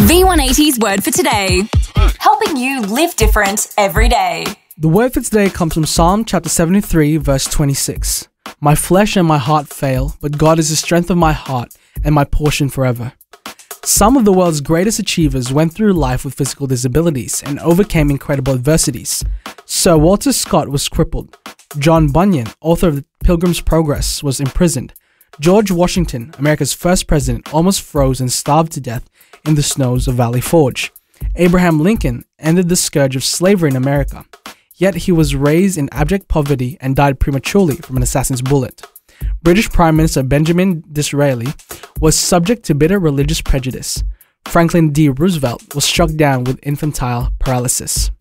V180's Word for Today, helping you live different every day. The word for today comes from Psalm chapter 73, verse 26. My flesh and my heart fail, but God is the strength of my heart and my portion forever. Some of the world's greatest achievers went through life with physical disabilities and overcame incredible adversities. Sir Walter Scott was crippled. John Bunyan, author of The Pilgrim's Progress, was imprisoned. George Washington, America's first president, almost froze and starved to death in the snows of Valley Forge. Abraham Lincoln ended the scourge of slavery in America, yet he was raised in abject poverty and died prematurely from an assassin's bullet. British Prime Minister Benjamin Disraeli was subject to bitter religious prejudice. Franklin D. Roosevelt was struck down with infantile paralysis.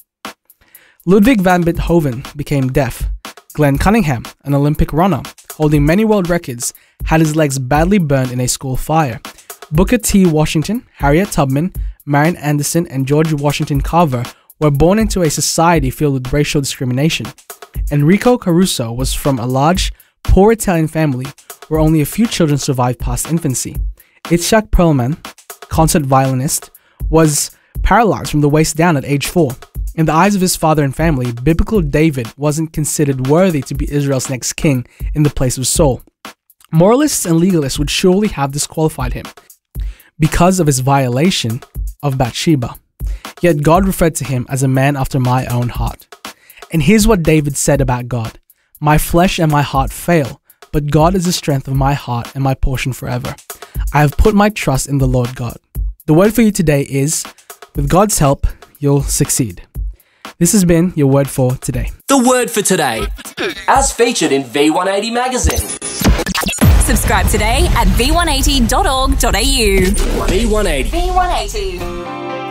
Ludwig van Beethoven became deaf. Glenn Cunningham, an Olympic runner holding many world records, had his legs badly burned in a school fire. Booker T. Washington, Harriet Tubman, Marian Anderson, and George Washington Carver were born into a society filled with racial discrimination. Enrico Caruso was from a large, poor Italian family where only a few children survived past infancy. Itzhak Perlman, concert violinist, was paralyzed from the waist down at age 4. In the eyes of his father and family, biblical David wasn't considered worthy to be Israel's next king in the place of Saul. Moralists and legalists would surely have disqualified him because of his violation of Bathsheba. Yet God referred to him as a man after my own heart. And here's what David said about God. My flesh and my heart fail, but God is the strength of my heart and my portion forever. I have put my trust in the Lord God. The word for you today is, with God's help, you'll succeed. This has been your word for today. The word for today, as featured in V180 magazine. Subscribe today at v180.org.au. V180. V180.